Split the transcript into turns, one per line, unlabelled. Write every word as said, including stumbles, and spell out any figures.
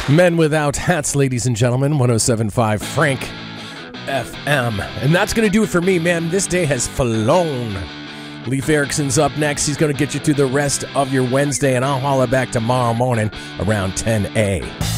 Men Without Hats, ladies and gentlemen, one oh seven point five Frank F M. And that's going to do it for me, man. This day has flown. Leif Erickson's up next. He's going to get you through the rest of your Wednesday, and I'll holler back tomorrow morning around ten a.